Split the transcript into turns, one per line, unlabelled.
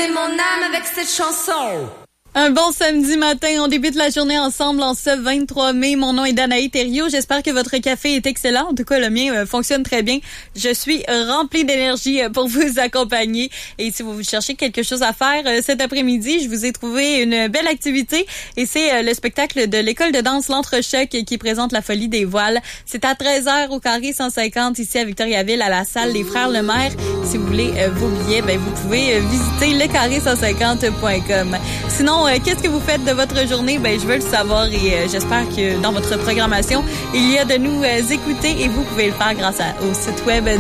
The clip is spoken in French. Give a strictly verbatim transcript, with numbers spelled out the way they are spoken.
sauver mon âme avec cette chanson.
Un bon samedi matin, on débute la journée ensemble en ce vingt-trois mai. Mon nom est Danaï Thériault. J'espère que votre café est excellent. En tout cas, le mien euh, fonctionne très bien. Je suis remplie d'énergie euh, pour vous accompagner. Et si vous cherchez quelque chose à faire euh, cet après-midi, je vous ai trouvé une belle activité. Et c'est euh, le spectacle de l'école de danse L'Entrechoc qui présente la folie des voiles. C'est à treize heures au carré cent cinquante ici à Victoriaville à la salle Les Frères Lemaire. Si vous voulez euh, vos billets, ben vous pouvez euh, visiter le carré cent cinquante point com. Sinon, euh, qu'est-ce que vous faites de votre journée? Ben, je veux le savoir et euh, j'espère que dans votre programmation, il y a de nous euh, écouter et vous pouvez le faire grâce à, au site web